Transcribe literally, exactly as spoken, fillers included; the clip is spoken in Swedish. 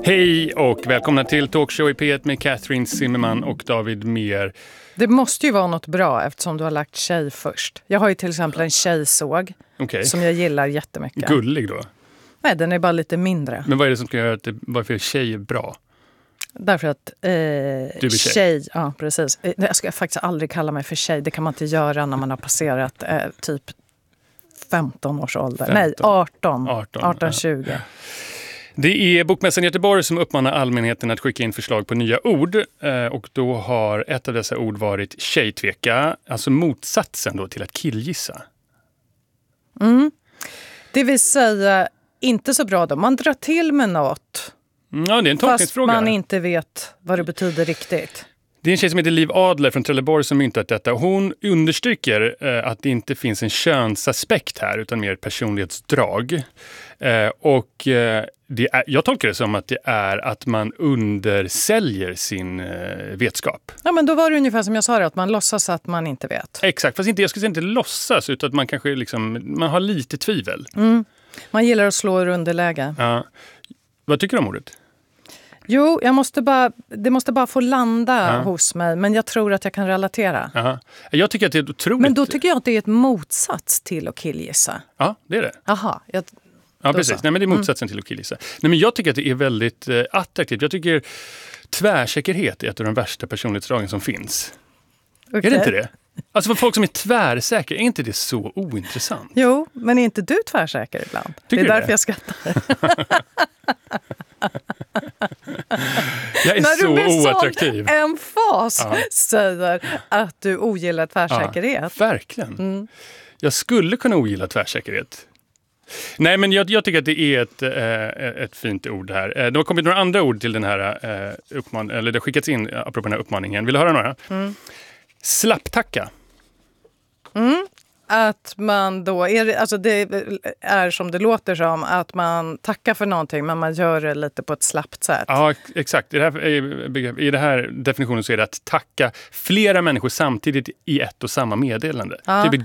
Hej och välkomna till Talkshow i P ett med Catherine Zimmerman och David Mer. Det måste ju vara något bra eftersom du har lagt tjej först. Jag har ju till exempel en tjejsåg okay. som jag gillar jättemycket. Gullig då? Nej, den är bara lite mindre. Men vad är det som ska göra att det, varför tjej är bra? Därför att eh, du är tjej. tjej, ja precis. Jag ska faktiskt aldrig kalla mig för tjej. Det kan man inte göra när man har passerat eh, typ femton års ålder. femton. Nej, arton. arton, arton tjugo. Ja. Det är Bokmässan i Göteborg som uppmanar allmänheten att skicka in förslag på nya ord. Och då har ett av dessa ord varit tjejtveka, alltså motsatsen då till att killgissa. Mm. Det vill säga inte så bra då. Man drar till med något. Ja, det är en tolkningsfråga. Fast man inte vet vad det betyder riktigt. Det är en tjej som heter Liv Adler från Trelleborg som myntat detta. Hon understryker eh, att det inte finns en könsaspekt här utan mer ett personlighetsdrag. Eh, och eh, det är, jag tolkar det som att det är att man undersäljer sin eh, vetskap. Ja, men då var det ungefär som jag sa det, att man låtsas att man inte vet. Exakt, fast inte, jag skulle säga inte låtsas utan att man kanske liksom, man har lite tvivel. Mm. Man gillar att slå ur underläge. Ja. Vad tycker du om ordet? Jo, jag måste bara, det måste bara få landa ja. hos mig. Men jag tror att jag kan relatera. Aha. Jag tycker att det är otroligt... Men då tycker jag att det är ett motsats till att killgissa. Ja, det är det. Aha, jag... Ja, precis. Nej, men det är motsatsen mm. till att killgissa. Nej, men jag tycker att det är väldigt eh, attraktivt. Jag tycker tvärsäkerhet är ett av de värsta personlighetsdragen som finns. Okay. Är det inte det? Alltså för folk som är tvärsäkra, är inte det så ointressant? Jo, men är inte du tvärsäker ibland? Tycker det är därför det? jag skrattar. Jag är när så du med oattraktiv. Sån emfas ja. säger att du ogillar tvärsäkerhet. Ja, verkligen. Mm. Jag skulle kunna ogilla tvärsäkerhet. Nej, men jag, jag tycker att det är ett, äh, ett fint ord här. Äh, det har kommit några andra ord till den här äh, uppmaningen, eller det har skickats in apropå den här uppmaningen. Vill du höra några? Mm. Slapptacka. Mm. Att man då, är, alltså det är som det låter som, att man tackar för någonting men man gör det lite på ett slappt sätt. Ja, exakt. I det här, i det här definitionen så är det att tacka flera människor samtidigt i ett och samma meddelande. Ja. Typ ett